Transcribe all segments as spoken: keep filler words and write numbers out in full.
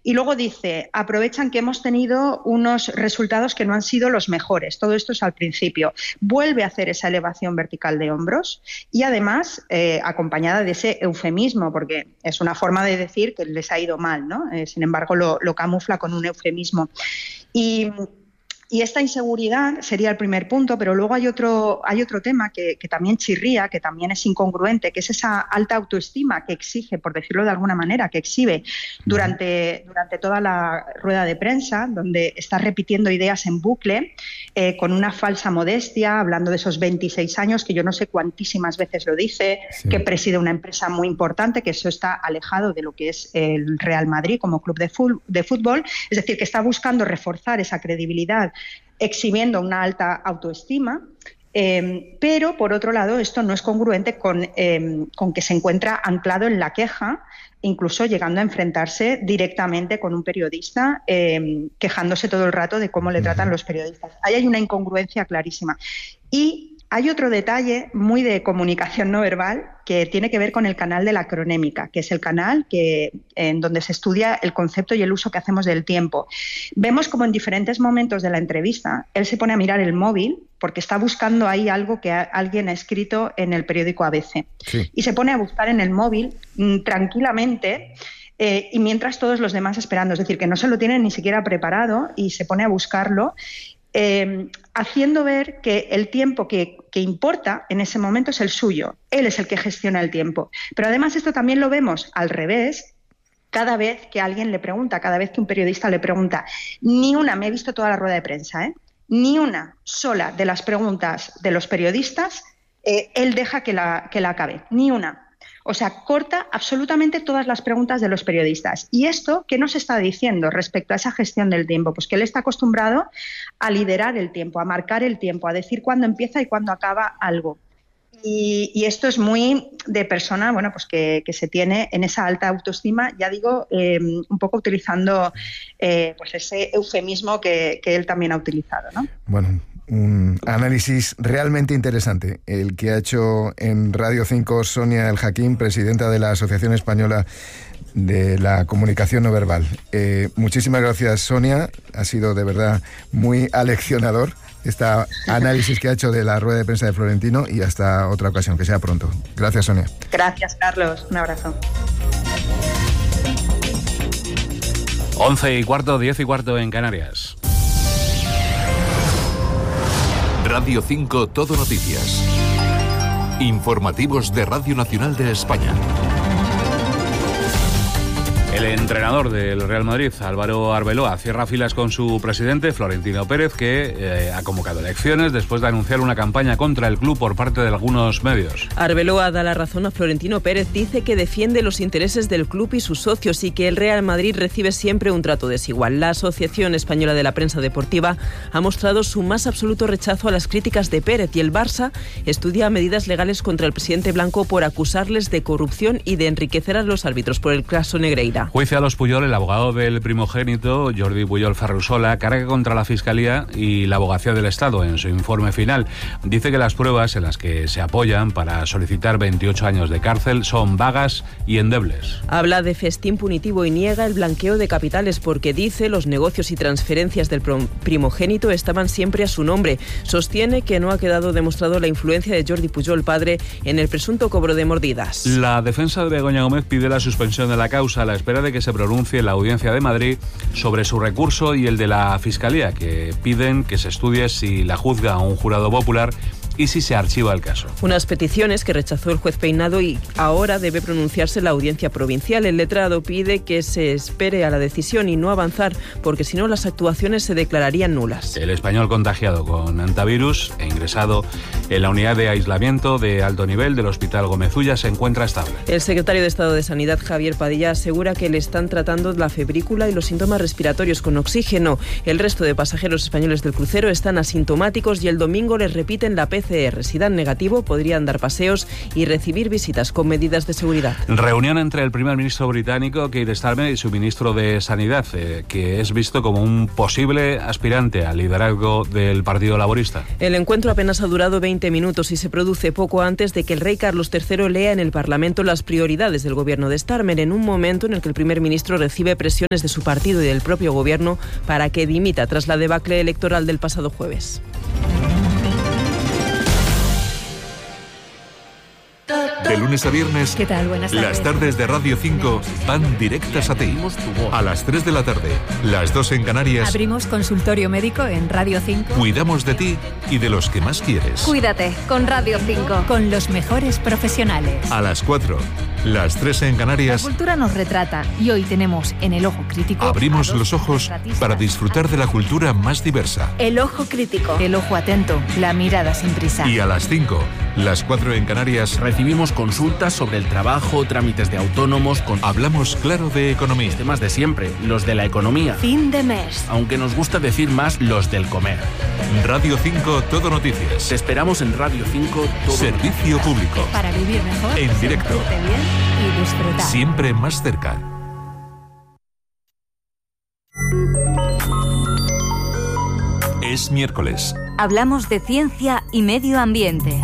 Y luego dice, aprovechan que hemos tenido unos resultados que no han sido los mejores. Todo esto es al principio. Vuelve a hacer esa elevación vertical de hombros y además eh, acompañada de ese eufemismo, porque es una forma de decir que les ha ido mal, ¿no? Eh, sin embargo, lo, lo camufla con un eufemismo. Y... Y esta inseguridad sería el primer punto, pero luego hay otro, hay otro tema que, que también chirría, que también es incongruente, que es esa alta autoestima que exige, por decirlo de alguna manera, que exhibe durante, durante toda la rueda de prensa, donde está repitiendo ideas en bucle, eh, con una falsa modestia, hablando de esos veintiséis años, que yo no sé cuantísimas veces lo dice, sí. que preside una empresa muy importante, que eso está alejado de lo que es el Real Madrid como club de fútbol, es decir, que está buscando reforzar esa credibilidad exhibiendo una alta autoestima, eh, pero por otro lado esto no es congruente con, eh, con que se encuentra anclado en la queja, incluso llegando a enfrentarse directamente con un periodista, eh, quejándose todo el rato de cómo le tratan los periodistas. Ahí hay una incongruencia clarísima. Y hay otro detalle muy de comunicación no verbal que tiene que ver con el canal de la cronémica, que es el canal que, en donde se estudia el concepto y el uso que hacemos del tiempo. Vemos como en diferentes momentos de la entrevista él se pone a mirar el móvil porque está buscando ahí algo que a, alguien ha escrito en el periódico A B C. Sí. Y se pone a buscar en el móvil mmm, tranquilamente. Eh, y mientras todos los demás esperando, es decir, que no se lo tienen ni siquiera preparado y se pone a buscarlo. Eh, haciendo ver que el tiempo que, que importa en ese momento es el suyo. Él es el que gestiona el tiempo. Pero además esto también lo vemos al revés cada vez que alguien le pregunta, cada vez que un periodista le pregunta. Ni una, me he visto toda la rueda de prensa, ¿eh? Ni una sola de las preguntas de los periodistas eh, él deja que la, que la acabe. Ni una. O sea, corta absolutamente todas las preguntas de los periodistas. ¿Y esto qué nos está diciendo respecto a esa gestión del tiempo? Pues que él está acostumbrado a liderar el tiempo, a marcar el tiempo, a decir cuándo empieza y cuándo acaba algo. Y, y esto es muy de persona, bueno, pues que, que se tiene en esa alta autoestima, ya digo, eh, un poco utilizando eh, pues ese eufemismo que, que él también ha utilizado, ¿no? Bueno, un análisis realmente interesante el que ha hecho en Radio cinco Sonia El Hakim, presidenta de la Asociación Española de la Comunicación No Verbal. Eh, muchísimas gracias, Sonia. Ha sido de verdad muy aleccionador este análisis que ha hecho de la rueda de prensa de Florentino, y hasta otra ocasión, que sea pronto. Gracias, Sonia. Gracias, Carlos. Un abrazo. Once y cuarto, diez y cuarto en Canarias. Radio cinco Todo Noticias. Informativos de Radio Nacional de España. El entrenador del Real Madrid, Álvaro Arbeloa, cierra filas con su presidente, Florentino Pérez, que eh, ha convocado elecciones después de anunciar una campaña contra el club por parte de algunos medios. Arbeloa da la razón a Florentino Pérez, dice que defiende los intereses del club y sus socios y que el Real Madrid recibe siempre un trato desigual. La Asociación Española de la Prensa Deportiva ha mostrado su más absoluto rechazo a las críticas de Pérez, y el Barça estudia medidas legales contra el presidente blanco por acusarles de corrupción y de enriquecer a los árbitros por el caso Negreira. Juicio a los Puyol. El abogado del primogénito, Jordi Puyol Ferrusola, carga contra la Fiscalía y la Abogacía del Estado en su informe final. Dice que las pruebas en las que se apoyan para solicitar veintiocho años de cárcel son vagas y endebles. Habla de festín punitivo y niega el blanqueo de capitales porque dice los negocios y transferencias del primogénito estaban siempre a su nombre. Sostiene que no ha quedado demostrado la influencia de Jordi Puyol padre en el presunto cobro de mordidas. La defensa de Begoña Gómez pide la suspensión de la causa a la espera de que se pronuncie la Audiencia de Madrid sobre su recurso y el de la Fiscalía, que piden que se estudie si la juzga un jurado popular y si se archiva el caso. Unas peticiones que rechazó el juez Peinado y ahora debe pronunciarse la Audiencia Provincial. El letrado pide que se espere a la decisión y no avanzar, porque si no las actuaciones se declararían nulas. El español contagiado con antivirus e ingresado en la unidad de aislamiento de alto nivel del Hospital Gómez Ulla se encuentra estable. El secretario de Estado de Sanidad, Javier Padilla, asegura que le están tratando la febrícula y los síntomas respiratorios con oxígeno. El resto de pasajeros españoles del crucero están asintomáticos y el domingo les repiten la P C R. Si dan negativo, podrían dar paseos y recibir visitas con medidas de seguridad. Reunión entre el primer ministro británico, Keir Starmer, y su ministro de Sanidad, eh, que es visto como un posible aspirante al liderazgo del Partido Laborista. El encuentro apenas ha durado veinte veinte minutos y se produce poco antes de que el rey Carlos tercero lea en el Parlamento las prioridades del gobierno de Starmer, en un momento en el que el primer ministro recibe presiones de su partido y del propio gobierno para que dimita tras la debacle electoral del pasado jueves. De lunes a viernes, ¿qué tal? Buenas tardes. Las tardes de Radio cinco van directas a ti. A las tres de la tarde, las dos en Canarias. Abrimos consultorio médico en Radio cinco. Cuidamos de ti y de los que más quieres. Cuídate con Radio cinco. Con los mejores profesionales. A las cuatro, las tres en Canarias. La cultura nos retrata y hoy tenemos en El Ojo Crítico. Abrimos los ojos para disfrutar de la cultura más diversa. El Ojo Crítico. El ojo atento, la mirada sin prisa. Y a las cinco, las cuatro en Canarias. Recibimos consultas sobre el trabajo, trámites de autónomos. Con... Hablamos claro de economía. Los temas de siempre, los de la economía. Fin de mes. Aunque nos gusta decir más los del comer. Radio cinco Todo Noticias. Te esperamos en Radio cinco Todo Servicio Noticias. Público. Para vivir mejor. En directo. Bien y disfrutar. Siempre más cerca. Es miércoles. Hablamos de ciencia y medio ambiente.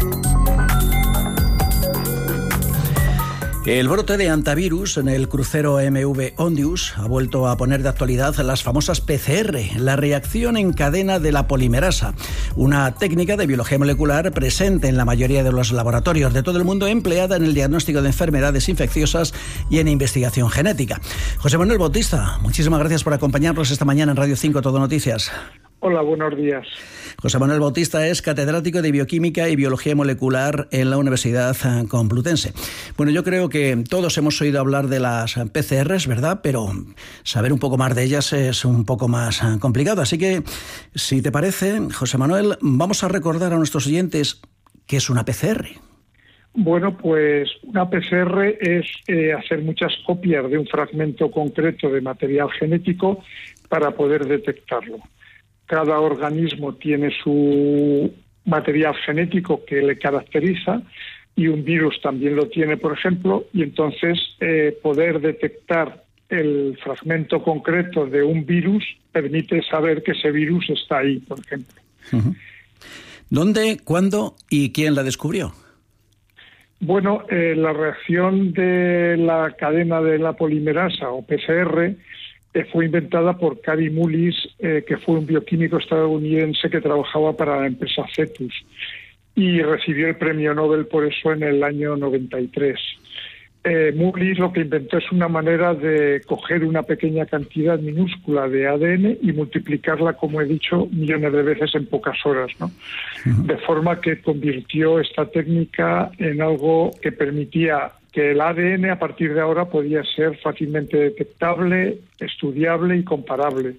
El brote de hantavirus en el crucero M V Ondius ha vuelto a poner de actualidad las famosas P C R, la reacción en cadena de la polimerasa, una técnica de biología molecular presente en la mayoría de los laboratorios de todo el mundo, empleada en el diagnóstico de enfermedades infecciosas y en investigación genética. José Manuel Bautista, muchísimas gracias por acompañarnos esta mañana en Radio cinco Todo Noticias. Hola, buenos días. José Manuel Bautista es catedrático de Bioquímica y Biología Molecular en la Universidad Complutense. Bueno, yo creo que todos hemos oído hablar de las P C Rs, ¿verdad? Pero saber un poco más de ellas es un poco más complicado. Así que, si te parece, José Manuel, vamos a recordar a nuestros oyentes qué es una P C R. Bueno, pues una P C R es eh, hacer muchas copias de un fragmento concreto de material genético para poder detectarlo. Cada organismo tiene su material genético que le caracteriza y un virus también lo tiene, por ejemplo, y entonces eh, poder detectar el fragmento concreto de un virus permite saber que ese virus está ahí, por ejemplo. Uh-huh. ¿Dónde, cuándo y quién la descubrió? Bueno, eh, la reacción de la cadena de la polimerasa o P C R Eh, fue inventada por Kary Mullis, eh, que fue un bioquímico estadounidense que trabajaba para la empresa Cetus y recibió el premio Nobel por eso en el año noventa y tres. Eh, Mullis lo que inventó es una manera de coger una pequeña cantidad minúscula de A D N y multiplicarla, como he dicho, millones de veces en pocas horas, ¿no? Uh-huh. De forma que convirtió esta técnica en algo que permitía que el A D N a partir de ahora podía ser fácilmente detectable, estudiable y comparable.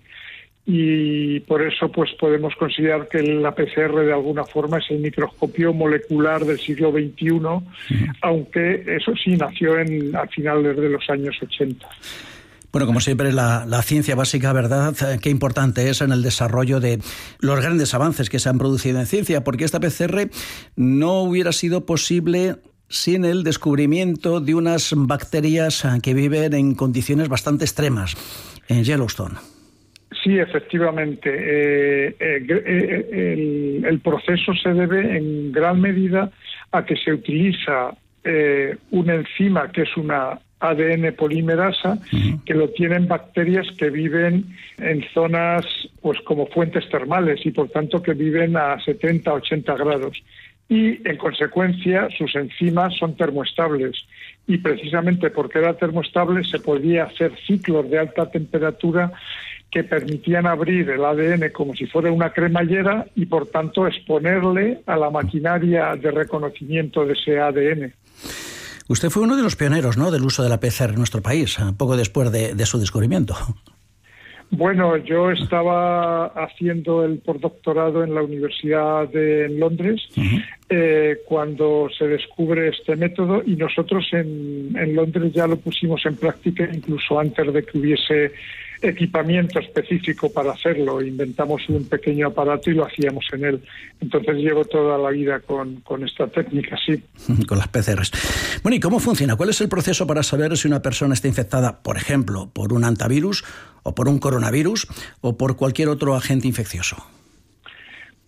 Y por eso pues podemos considerar que la P C R de alguna forma es el microscopio molecular del siglo veintiuno, sí. Aunque eso sí nació en, a finales de los años ochenta. Bueno, como siempre, la, la ciencia básica, ¿verdad? Qué importante es en el desarrollo de los grandes avances que se han producido en ciencia, porque esta P C R no hubiera sido posible sin el descubrimiento de unas bacterias que viven en condiciones bastante extremas en Yellowstone. Sí, efectivamente. Eh, eh, eh, el, el proceso se debe en gran medida a que se utiliza eh, una enzima que es una A D N polimerasa, uh-huh. que lo tienen bacterias que viven en zonas pues como fuentes termales y por tanto que viven a setenta, ochenta grados. Y, en consecuencia, sus enzimas son termoestables. Y, precisamente porque era termoestable, se podía hacer ciclos de alta temperatura que permitían abrir el A D N como si fuera una cremallera y, por tanto, exponerle a la maquinaria de reconocimiento de ese A D N. Usted fue uno de los pioneros, ¿no?, del uso de la P C R en nuestro país, poco después de, de su descubrimiento. Bueno, yo estaba haciendo el postdoctorado en la Universidad de Londres uh-huh. eh, cuando se descubre este método y nosotros en, en Londres ya lo pusimos en práctica incluso antes de que hubiese equipamiento específico para hacerlo. Inventamos un pequeño aparato y lo hacíamos en él. Entonces llevo toda la vida con, con esta técnica, sí. Con las P C Rs. Bueno, ¿y cómo funciona? ¿Cuál es el proceso para saber si una persona está infectada, por ejemplo, por un hantavirus o por un coronavirus o por cualquier otro agente infeccioso?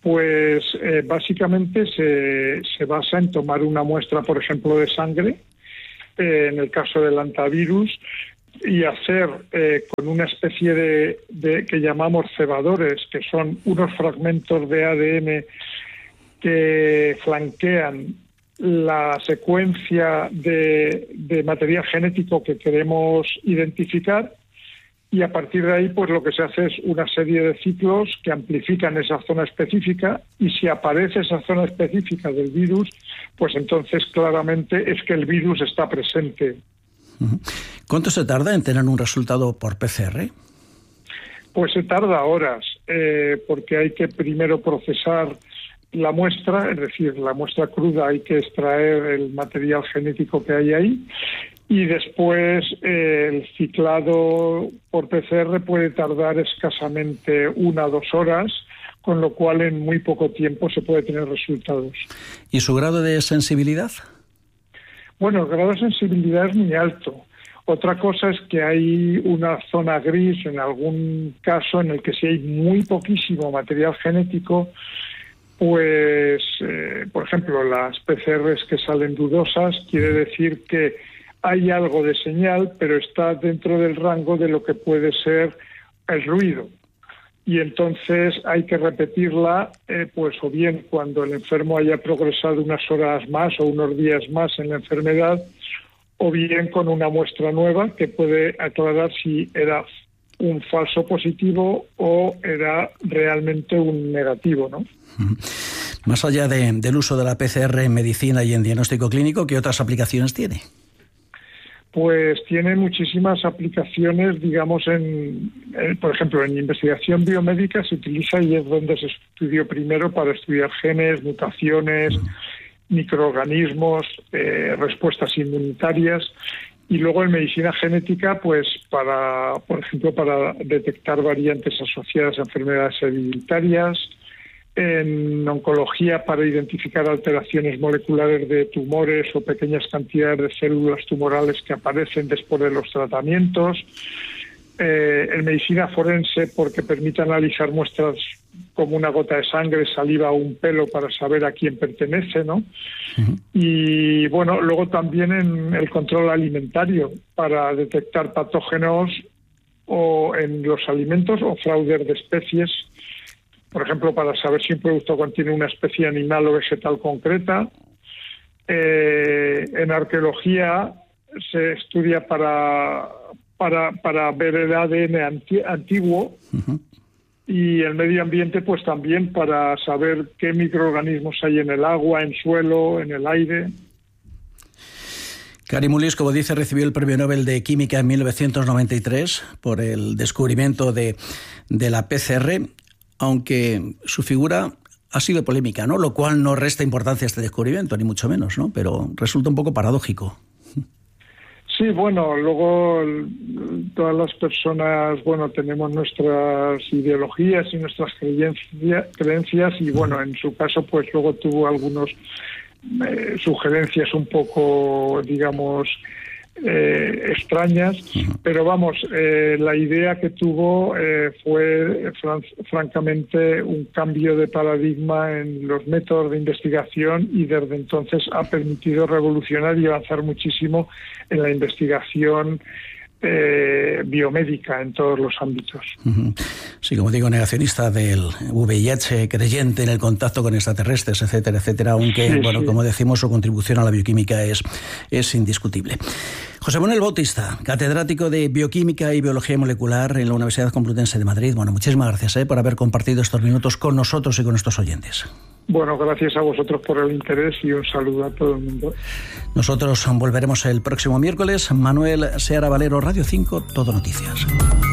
Pues eh, básicamente se, se basa en tomar una muestra, por ejemplo, de sangre, eh, en el caso del antivirus, y hacer eh, con una especie de, de que llamamos cebadores, que son unos fragmentos de A D N que flanquean la secuencia de, de material genético que queremos identificar, y a partir de ahí pues lo que se hace es una serie de ciclos que amplifican esa zona específica, y si aparece esa zona específica del virus, pues entonces claramente es que el virus está presente. ¿Cuánto se tarda en tener un resultado por P C R? Pues se tarda horas, eh, porque hay que primero procesar la muestra, es decir, la muestra cruda, hay que extraer el material genético que hay ahí, y después eh, el ciclado por P C R puede tardar escasamente una o dos horas, con lo cual en muy poco tiempo se puede tener resultados. ¿Y su grado de sensibilidad? Bueno, el grado de sensibilidad es muy alto. Otra cosa es que hay una zona gris en algún caso en el que si hay muy poquísimo material genético, pues, eh, por ejemplo, las P C Rs que salen dudosas, quiere decir que hay algo de señal, pero está dentro del rango de lo que puede ser el ruido. Y entonces hay que repetirla, eh, pues o bien cuando el enfermo haya progresado unas horas más o unos días más en la enfermedad, o bien con una muestra nueva que puede aclarar si era un falso positivo o era realmente un negativo, ¿no? Más allá de, del uso de la P C R en medicina y en diagnóstico clínico, ¿qué otras aplicaciones tiene? Pues tiene muchísimas aplicaciones, digamos, en, en, por ejemplo, en investigación biomédica se utiliza, y es donde se estudió primero, para estudiar genes, mutaciones, microorganismos, eh, respuestas inmunitarias, y luego en medicina genética, pues para, por ejemplo, para detectar variantes asociadas a enfermedades hereditarias, en oncología para identificar alteraciones moleculares de tumores o pequeñas cantidades de células tumorales que aparecen después de los tratamientos, eh, en medicina forense porque permite analizar muestras como una gota de sangre, saliva o un pelo para saber a quién pertenece, ¿no? Uh-huh. Y bueno, luego también en el control alimentario para detectar patógenos o en los alimentos o fraudes de especies. Por ejemplo, para saber si un producto contiene una especie animal o vegetal concreta. Eh, en arqueología se estudia para, para, para ver el A D N anti, antiguo. Uh-huh. Y el medio ambiente, pues también para saber qué microorganismos hay en el agua, en suelo, en el aire. Karimulis, como dice, recibió el Premio Nobel de Química en mil novecientos noventa y tres por el descubrimiento de, de la P C R. Aunque su figura ha sido polémica, ¿no? Lo cual no resta importancia a este descubrimiento, ni mucho menos, ¿no? Pero resulta un poco paradójico. Sí, bueno, luego todas las personas, bueno, tenemos nuestras ideologías y nuestras creencia, creencias y, bueno, en su caso, pues luego tuvo algunos eh, sugerencias un poco, digamos, Eh, extrañas, pero vamos, eh, la idea que tuvo eh, fue fran- francamente un cambio de paradigma en los métodos de investigación, y desde entonces ha permitido revolucionar y avanzar muchísimo en la investigación eh, biomédica en todos los ámbitos. Sí, como digo, negacionista del V I H, creyente en el contacto con extraterrestres, etcétera, etcétera, aunque, sí, bueno, sí. como decimos, su contribución a la bioquímica es, es indiscutible. José Manuel Bautista, catedrático de Bioquímica y Biología Molecular en la Universidad Complutense de Madrid. Bueno, muchísimas gracias eh, por haber compartido estos minutos con nosotros y con nuestros oyentes. Bueno, gracias a vosotros por el interés y un saludo a todo el mundo. Nosotros volveremos el próximo miércoles. Manuel Seara Valero, Radio cinco, Todo Noticias.